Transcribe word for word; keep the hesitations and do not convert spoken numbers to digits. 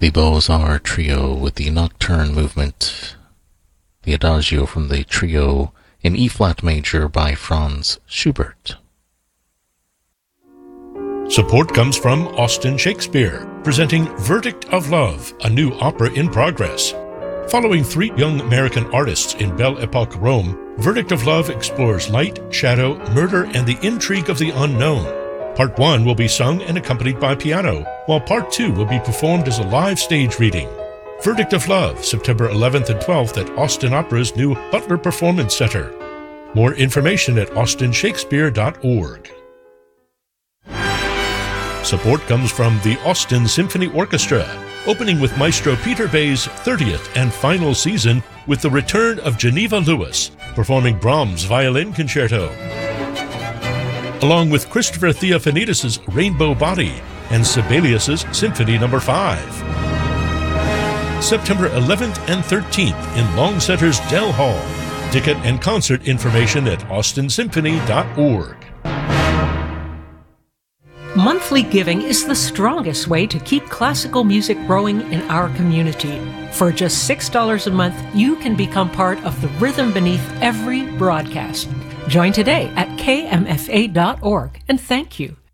The Beaux-Arts Trio with the Nocturne Movement, the Adagio from the trio in E-flat major by Franz Schubert. Support comes from Austin Shakespeare, presenting Verdict of Love, a new opera in progress. Following three young American artists in Belle Epoque Rome, Verdict of Love explores light, shadow, murder, and the intrigue of the unknown. Part one will be sung and accompanied by piano, while Part two will be performed as a live stage reading. Verdict of Love, September eleventh and twelfth at Austin Opera's new Butler Performance Center. More information at austin shakespeare dot org. Support comes from the Austin Symphony Orchestra, opening with Maestro Peter Bay's thirtieth and final season with the return of Geneva Lewis, performing Brahms' Violin Concerto, along with Christopher Theophanidis' Rainbow Body and Sibelius' Symphony Number five. September eleventh and thirteenth in Long Center's Dell Hall. Ticket and concert information at austin symphony dot org. Monthly giving is the strongest way to keep classical music growing in our community. For just six dollars a month, you can become part of the rhythm beneath every broadcast. Join today at k m f a dot org, and thank you.